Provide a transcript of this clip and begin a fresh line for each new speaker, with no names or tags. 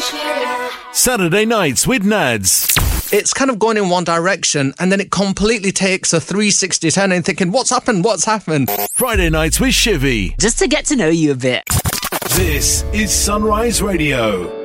Saturday nights with Nads.
It's kind of going in one direction and then it completely takes a 360 turn and thinking, what's happened? What's happened?
Friday nights with Shivy.
Just to get to know you a bit.
This is Sunrise Radio.